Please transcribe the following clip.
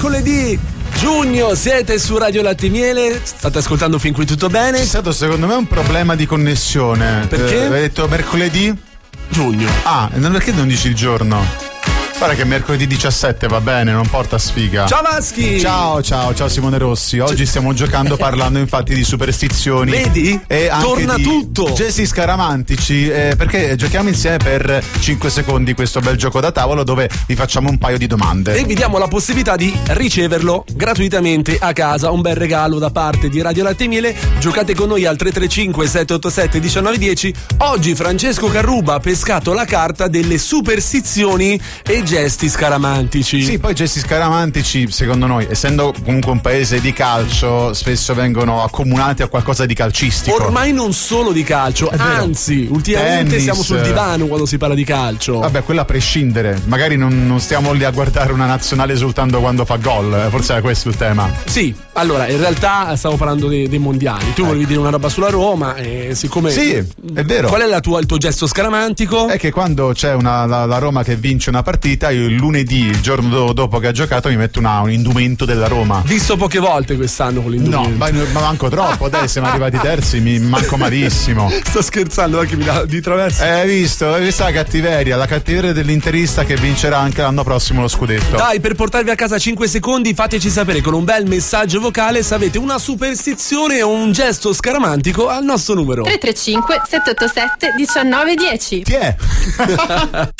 mercoledì giugno, siete su Radio Latte e Miele, state ascoltando fin qui tutto bene? C'è stato secondo me un problema di connessione. Perché? Avevi detto mercoledì? Giugno. Ah, perché non dici il giorno? Guarda che mercoledì 17 va bene, non porta sfiga. Ciao Maschi! Ciao Simone Rossi. Oggi stiamo giocando parlando infatti di superstizioni. Vedi? E anche torna di tutto. Gesti scaramantici, perché giochiamo insieme per 5 secondi questo bel gioco da tavolo dove vi facciamo un paio di domande. E vi diamo la possibilità di riceverlo gratuitamente a casa, un bel regalo da parte di Radio Latte e Miele. Giocate con noi al 335 787 1910. Oggi Francesco Carruba ha pescato la carta delle superstizioni e gesti scaramantici. Sì, poi gesti scaramantici, secondo noi, essendo comunque un paese di calcio, spesso vengono accomunati a qualcosa di calcistico. Ormai non solo di calcio, anzi, ultimamente Tennis. siamo sul divano quando si parla di calcio. Vabbè, quello a prescindere. Magari non stiamo lì a guardare una nazionale soltanto quando fa gol. Forse era questo il tema. Sì, allora, in realtà stavo parlando dei mondiali. Tu volevi dire una roba sulla Roma e siccome... Sì, è vero. Qual è il tuo gesto scaramantico? È che quando c'è la Roma che vince una partita, io il lunedì, il giorno dopo che ha giocato, mi metto un indumento della Roma. Visto poche volte quest'anno con l'indumento. No, ma manco troppo, dai, siamo arrivati terzi, mi manco malissimo. Sto scherzando, anche mi dà di traverso. Hai visto la cattiveria dell'interista che vincerà anche l'anno prossimo lo scudetto. Dai, per portarvi a casa 5 secondi, fateci sapere con un bel messaggio vocale se avete una superstizione o un gesto scaramantico al nostro numero 335 787 1910. Chi è?